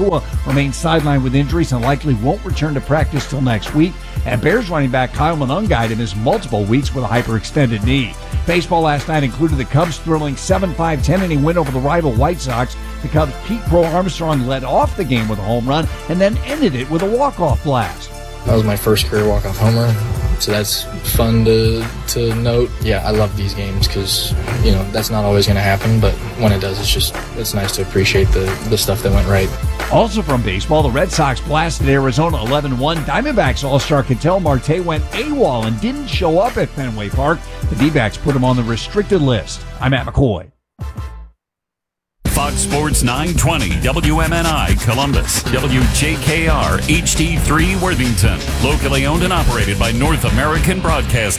Nacua remains sidelined with injuries and likely won't return to practice till next week. And Bears running back Kyle Monungide to miss multiple weeks with a hyperextended knee. Baseball last night included the Cubs' thrilling 7-5 10-inning win over the rival White Sox. The Cubs' Pete Crow Armstrong led off the game with a home run and then ended it with a walk-off blast. That was my first career walk-off homer, so that's fun to note. Yeah, I love these games because, that's not always going to happen, but when it does, it's nice to appreciate the stuff that went right. Also from baseball, the Red Sox blasted Arizona 11-1. Diamondbacks all-star Ketel Marte went AWOL and didn't show up at Fenway Park. The D-backs put him on the restricted list. I'm Matt McCoy. Fox Sports 920, WMNI Columbus, WJKR HD3 Worthington. Locally owned and operated by North American Broadcasting.